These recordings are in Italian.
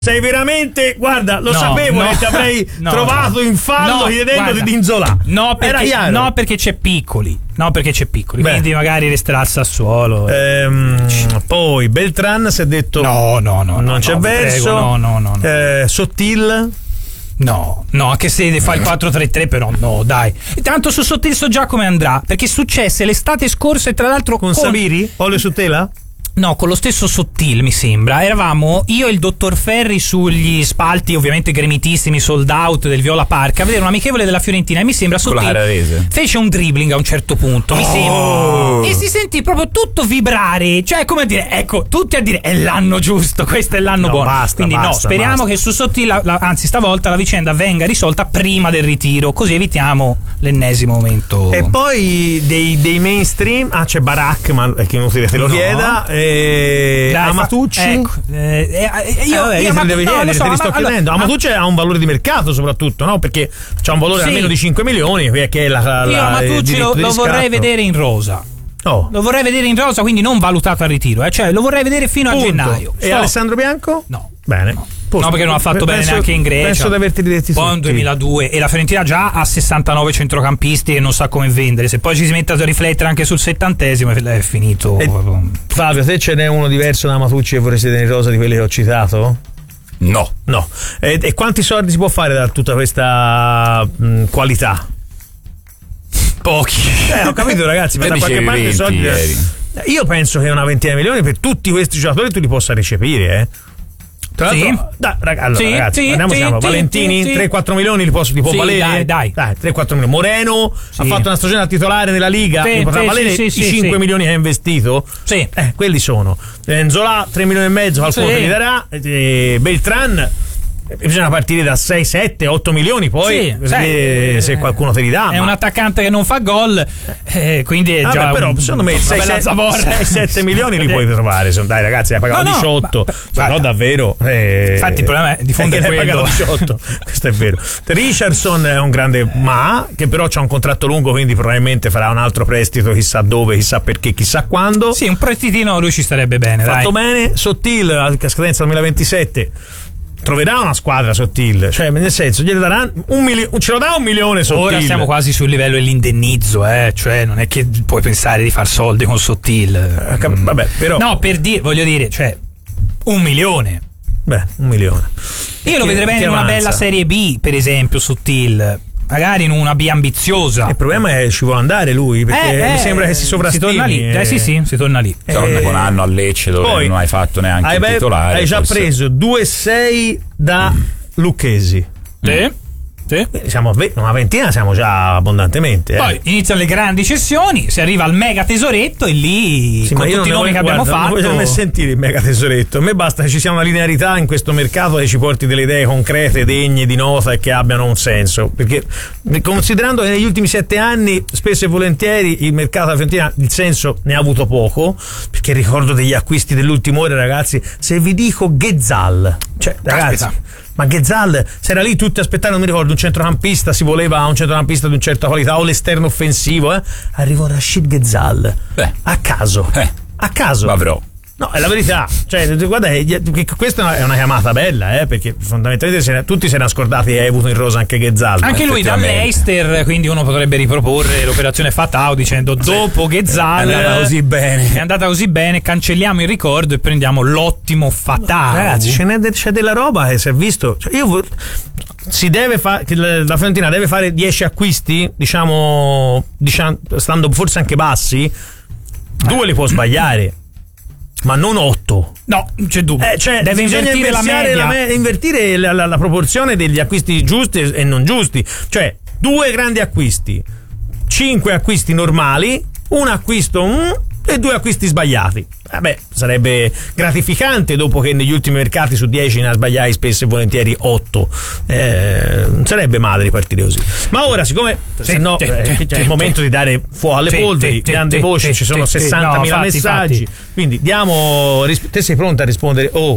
Sei veramente, guarda, lo sapevo che ti avrei trovato in fallo chiedendoti di Nzola. No, perché c'è Piccoli. Quindi magari resterà al Sassuolo. Poi Beltran si è detto non c'è verso. No. Sottil. No, anche se fa il 4-3-3, però no, dai. Tanto su Sottil so già come andrà, perché successe l'estate scorsa e tra l'altro con Sabiri? Olio su tela? No, con lo stesso Sottil mi sembra. Eravamo io e il dottor Ferri sugli spalti ovviamente gremitissimi sold out del Viola Park a vedere un amichevole della Fiorentina e mi sembra Sottil fece un dribbling a un certo punto, mi sembra, e si sentì proprio tutto vibrare, cioè come a dire, ecco, tutti a dire è l'anno giusto, questo è l'anno buono. Quindi speriamo che su Sottil anzi stavolta la vicenda venga risolta prima del ritiro, così evitiamo l'ennesimo momento. E poi dei mainstream, c'è Barak, ma è che inutile te lo chieda. Amatucci, ecco, Amatucci ha un valore di mercato soprattutto, no? Perché c'ha un valore almeno di 5 milioni, che è io Amatucci lo vorrei vedere in rosa. Lo vorrei vedere in rosa, quindi non valutato al ritiro, cioè lo vorrei vedere fino a gennaio. E Alessandro Bianco? No. Bene. No, perché non ha fatto bene neanche in Grecia. Penso di averti diretti poi nel 2002 e la Fiorentina già ha 69 centrocampisti e non sa come vendere. Se poi ci si mette a riflettere anche sul 70° è finito. Flavio, te ce n'è uno diverso da Amatucci che vorresti tenere in rosa di quelli che ho citato? No. E quanti soldi si può fare da tutta questa qualità? Pochi. Ho capito, ragazzi, ma da qualche parte i soldi. Io penso che una ventina di milioni per tutti questi giocatori tu li possa recepire, Tra l'altro, ragazzi, andiamo Valentini, 3-4 milioni li può valere. Dai, 3-4 milioni. Moreno ha fatto una stagione da titolare nella Liga, potrà valere i 5 milioni che ha investito. Quelli sono. Nzola 3 milioni e mezzo, qualcuno te li darà. Beltran bisogna partire da 6, 7, 8 milioni poi se qualcuno te li dà. È un attaccante che non fa gol, quindi è già però secondo me 6-7 milioni li puoi trovare. Dai ragazzi, hai pagato 18, no davvero. Infatti il problema è di fondo è quello. 18. Questo è vero. Richardson è un grande che però c'ha un contratto lungo, quindi probabilmente farà un altro prestito, chissà dove, chissà perché, chissà quando. Sì, un prestitino lui ci starebbe bene. Fatto bene. Sottil a scadenza 2027 troverà una squadra Sottil, cioè nel senso glielo daranno ce lo dà 1 milione Sottil. Ora siamo quasi sul livello dell'indennizzo, cioè non è che puoi pensare di far soldi con Sottil. Vabbè, però no, voglio dire, cioè 1 milione. 1 milione. Io lo vedrei bene in una bella Serie B, per esempio, Sottil. Magari in una B ambiziosa. Il problema è che ci vuole andare lui, perché mi sembra che si sovrastimi. Si torna lì. Si torna lì. Torna con anno a Lecce dove poi, non hai fatto neanche il titolare. Hai già preso 2-6 da Lucchesi. Sì. Siamo una ventina, siamo già abbondantemente. Poi iniziano le grandi cessioni, si arriva al mega tesoretto e lì con tutti i nomi che abbiamo fatto. Non voglio mai sentire il mega tesoretto. A me basta che ci sia una linearità in questo mercato che ci porti delle idee concrete, degne di nota e che abbiano un senso. Perché considerando che negli ultimi 7 anni spesso e volentieri il mercato della Fiorentina il senso ne ha avuto poco, perché ricordo degli acquisti dell'ultima ora, ragazzi, se vi dico Ghezzal, cioè ragazzi, ma Ghezzal c'era lì tutti aspettando, non mi ricordo, un centrocampista, si voleva un centrocampista di una certa qualità o l'esterno offensivo, arrivò Rashid Ghezzal a caso ma però no, è la verità, cioè guarda questa è una chiamata bella, perché fondamentalmente tutti se ne scordati e hai avuto in rosa anche Ghezzal, anche lui da Leicester, quindi uno potrebbe riproporre l'operazione Fatao dicendo dopo Ghezzal è andata così bene, cancelliamo il ricordo e prendiamo l'ottimo Fatao. Ragazzi, c'è della roba che si è visto, cioè si deve fare, la Fiorentina deve fare 10 acquisti, diciamo stando forse anche bassi, 2 li può sbagliare, ma non 8. No, non c'è dubbio. Deve invertire la media. Invertire la proporzione degli acquisti giusti e non giusti. Cioè, 2 grandi acquisti, 5 acquisti normali, un acquisto e 2 acquisti sbagliati. Sarebbe gratificante dopo che negli ultimi mercati su 10 ne ha sbagliati spesso e volentieri 8. Non sarebbe male ripartire così. Ma ora, siccome se no è il momento di dare fuoco alle polveri, grandi voci, ci sono 60.000 messaggi. Quindi diamo. Te sei pronta a rispondere? Hai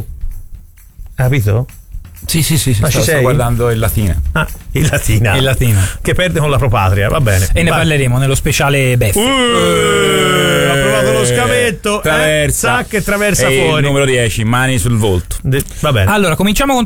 capito? Sì, sto guardando il Latina. Il Latina. Che perde con la Propatria, va bene. E ne parleremo nello speciale BEF. Ha provato lo lo scavetto, traversa che traversa e fuori. Il numero 10, mani sul volto. Va bene. Allora, cominciamo con